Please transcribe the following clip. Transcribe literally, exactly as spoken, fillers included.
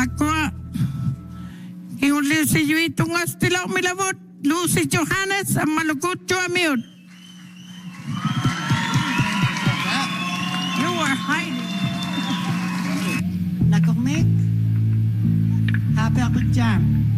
Dako, yung Lucy Yuito nga stila umilabot, Lucy Johannes, ang malukot jo amiyon. You were hiding. Nakomik. Happy ako dyan.